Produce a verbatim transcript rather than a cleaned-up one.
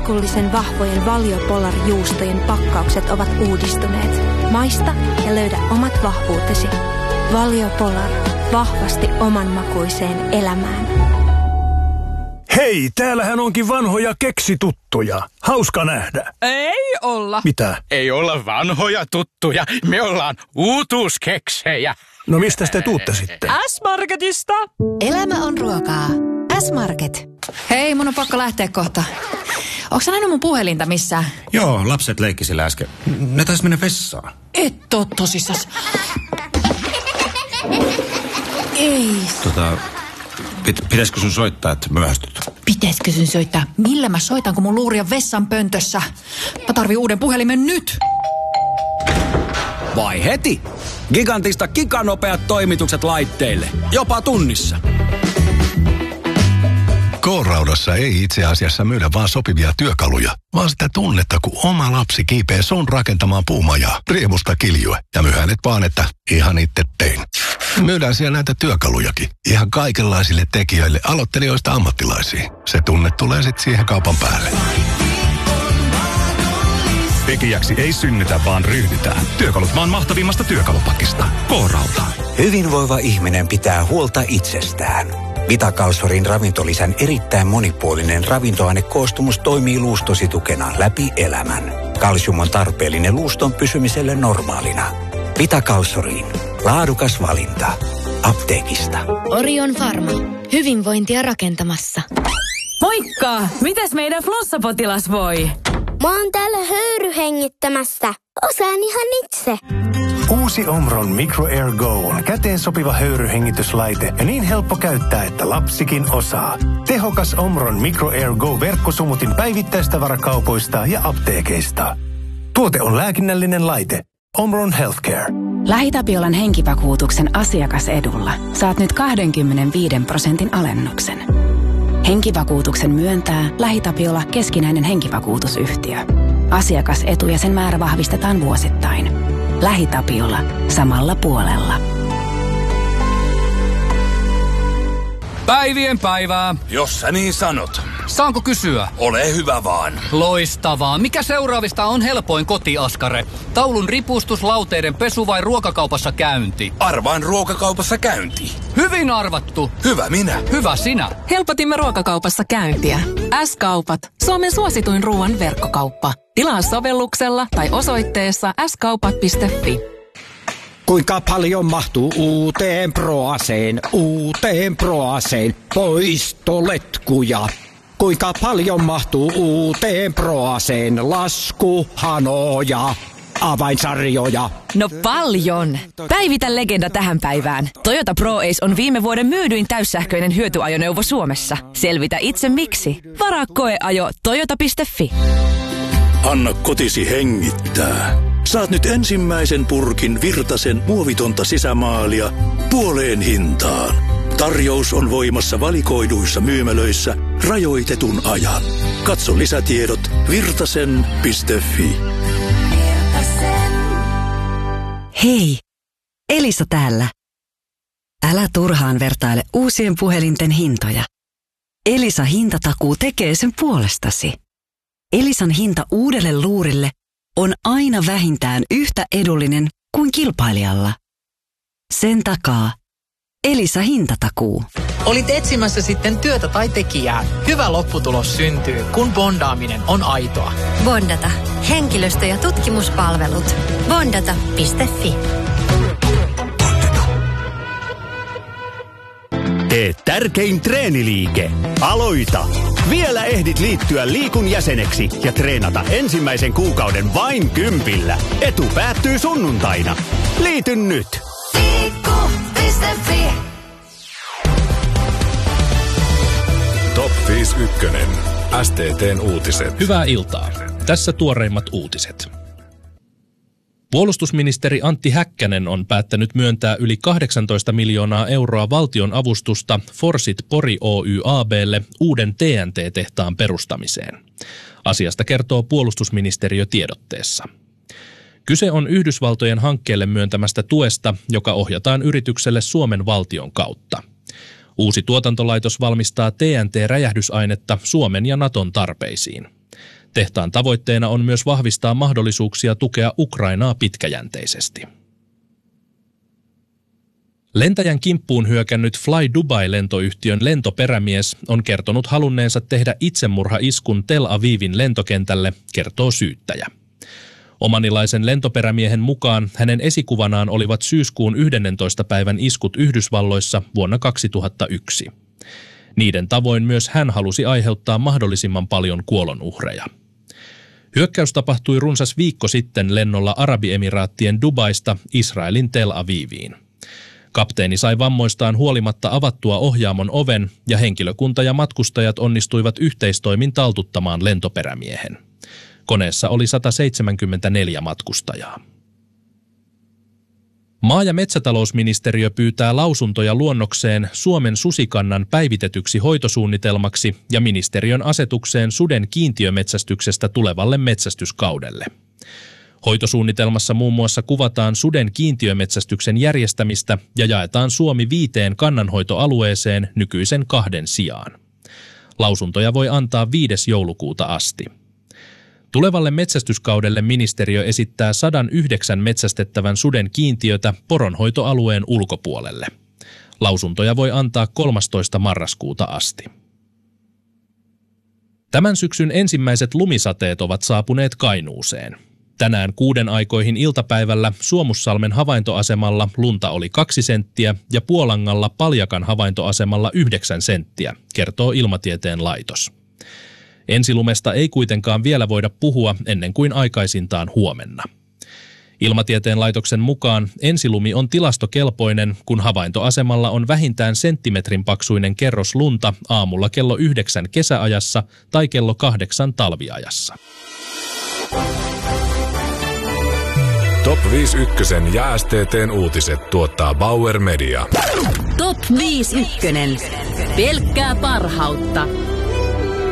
herkullisen vahvojen Valio-Polar-juustojen pakkaukset ovat uudistuneet. Maista ja löydä omat vahvuutesi. Valio-Polar. Vahvasti oman makuiseen elämään. Hei, täällähän onkin vanhoja keksituttuja. Hauska nähdä. Ei olla. Mitä? Ei olla vanhoja tuttuja. Me ollaan uutuuskeksejä. No mistä te tuutte sitten? S-Marketista. Elämä on ruokaa. S-Market. Hei, mun on pakko lähteä kohta. Onko sä nähnyt mun puhelinta missään? Joo, lapset leikki sillä äsken. Ne taisi mennä vessaan. Et oo tosissas. Ei. Tota, pit, pitäisikö sun soittaa, että myöhästyt? Pitäisikö sun soittaa? Millä mä soitan, kun mun luuri on vessan pöntössä? Mä tarvin uuden puhelimen nyt. Vai heti? Gigantista giganopeat toimitukset laitteille. Jopa tunnissa. K-Raudassa ei itse asiassa myydä vaan sopivia työkaluja, vaan sitä tunnetta, kun oma lapsi kiipee sun rakentamaan puumajaa, riemusta kiljue ja myhäilet vaan, että ihan itse tein. Myydään siellä näitä työkalujakin, ihan kaikenlaisille tekijöille, aloittelijoista ammattilaisiin. Se tunne tulee sitten siihen kaupan päälle. Tekijäksi ei synnytä, vaan ryhdytään. Työkalut maan mahtavimmasta työkalupakista. K-Rauta. Hyvinvoiva ihminen pitää huolta itsestään. Vitakalsorin ravintolisän erittäin monipuolinen ravintoainekoostumus toimii luustosi tukena läpi elämän. Kalsium on tarpeellinen luuston pysymiselle normaalina. Vitakalsoriin. Laadukas valinta. Apteekista. Orion Pharma. Hyvinvointia rakentamassa. Moikka! Mitäs meidän flossapotilas voi? Mä oon täällä höyryhengittämässä. Osaan ihan itse. Uusi Omron Micro Air Go on käteen sopiva höyryhengityslaite ja niin helppo käyttää, että lapsikin osaa. Tehokas Omron Micro Air Go -verkkosumutin päivittäistavarakaupoista ja apteekeista. Tuote on lääkinnällinen laite. Omron Healthcare. LähiTapiolan henkivakuutuksen asiakasedulla saat nyt kaksikymmentäviisi prosentin alennuksen. Henkivakuutuksen myöntää LähiTapiola keskinäinen henkivakuutusyhtiö. Asiakasetu ja sen määrä vahvistetaan vuosittain. LähiTapiola. Samalla puolella. Päivien päivää. Jos sä niin sanot. Saanko kysyä? Ole hyvä vaan. Loistavaa. Mikä seuraavista on helpoin kotiaskare? Taulun ripustus, lauteiden pesu vai ruokakaupassa käynti? Arvaan ruokakaupassa käynti. Hyvin arvattu. Hyvä minä. Hyvä sinä. Helpotimme ruokakaupassa käyntiä. S-kaupat. Suomen suosituin ruoan verkkokauppa. Tilaa sovelluksella tai osoitteessa s kaupat piste f i. Kuinka paljon mahtuu uuteen Proaseen, uuteen Proaseen, poistoletkuja? Kuinka paljon mahtuu uuteen Proaseen, laskuhanoja, avainsarjoja? No paljon! Päivitä legenda tähän päivään. Toyota ProAce on viime vuoden myydyin täyssähköinen hyötyajoneuvo Suomessa. Selvitä itse miksi. Varaa koeajo toyota piste f i. Anna kotisi hengittää. Saat nyt ensimmäisen purkin Virtasen muovitonta sisämaalia puoleen hintaan. Tarjous on voimassa valikoiduissa myymälöissä rajoitetun ajan. Katso lisätiedot virtasen piste f i. Hei, Elisa täällä. Älä turhaan vertaile uusien puhelinten hintoja. Elisa hintatakuu tekee sen puolestasi. Elisan hinta uudelle luurille on aina vähintään yhtä edullinen kuin kilpailijalla. Sen takaa Elisa hintatakuu. Olit etsimässä sitten työtä tai tekijää. Hyvä lopputulos syntyy, kun bondaaminen on aitoa. Bondata. Henkilöstö- ja tutkimuspalvelut. Bondata piste f i. Tee tärkein treeniliike. Aloita! Vielä ehdit liittyä Liikun jäseneksi ja treenata ensimmäisen kuukauden vain kympillä. Etu päättyy sunnuntaina. Liity nyt! Liikku piste f i. Top viisi ykkönen. S T T:n uutiset. Hyvää iltaa. Tässä tuoreimmat uutiset. Puolustusministeri Antti Häkkänen on päättänyt myöntää yli kahdeksantoista miljoonaa euroa valtion avustusta Forsit Pori Oy Ab:lle uuden T N T-tehtaan perustamiseen. Asiasta kertoo puolustusministeriö tiedotteessa. Kyse on Yhdysvaltojen hankkeelle myöntämästä tuesta, joka ohjataan yritykselle Suomen valtion kautta. Uusi tuotantolaitos valmistaa T N T-räjähdysainetta Suomen ja Naton tarpeisiin. Tehtaan tavoitteena on myös vahvistaa mahdollisuuksia tukea Ukrainaa pitkäjänteisesti. Lentäjän kimppuun hyökännyt Fly Dubai-lentoyhtiön lentoperämies on kertonut halunneensa tehdä itsemurhaiskun Tel Avivin lentokentälle, kertoo syyttäjä. Omanilaisen lentoperämiehen mukaan hänen esikuvanaan olivat syyskuun yhdennentoista päivän iskut Yhdysvalloissa vuonna kaksituhattayksi. Niiden tavoin myös hän halusi aiheuttaa mahdollisimman paljon kuolonuhreja. Hyökkäys tapahtui runsas viikko sitten lennolla Arabiemiraattien Dubaista Israelin Tel Aviviin. Kapteeni sai vammoistaan huolimatta avattua ohjaamon oven ja henkilökunta ja matkustajat onnistuivat yhteistoimin taltuttamaan lentoperämiehen. Koneessa oli sata seitsemänkymmentäneljä matkustajaa. Maa- ja metsätalousministeriö pyytää lausuntoja luonnokseen Suomen susikannan päivitetyksi hoitosuunnitelmaksi ja ministeriön asetukseen suden kiintiömetsästyksestä tulevalle metsästyskaudelle. Hoitosuunnitelmassa muun muassa kuvataan suden kiintiömetsästyksen järjestämistä ja jaetaan Suomi viiteen kannanhoitoalueeseen nykyisen kahden sijaan. Lausuntoja voi antaa viides joulukuuta asti. Tulevalle metsästyskaudelle ministeriö esittää sata yhdeksän metsästettävän suden kiintiötä poronhoitoalueen ulkopuolelle. Lausuntoja voi antaa kolmastoista marraskuuta asti. Tämän syksyn ensimmäiset lumisateet ovat saapuneet Kainuuseen. Tänään kuuden aikoihin iltapäivällä Suomussalmen havaintoasemalla lunta oli kaksi senttiä ja Puolangalla Paljakan havaintoasemalla yhdeksän senttiä, kertoo Ilmatieteen laitos. Ensilumesta ei kuitenkaan vielä voida puhua ennen kuin aikaisintaan huomenna. Ilmatieteen laitoksen mukaan ensilumi on tilastokelpoinen, kun havaintoasemalla on vähintään senttimetrin paksuinen kerros lunta aamulla kello yhdeksän kesäajassa tai kello kahdeksan talviajassa. Top viisi ykkösen ja S T T:n uutiset tuottaa Bauer Media. Top viisi ykkönen. Pelkkää parhautta.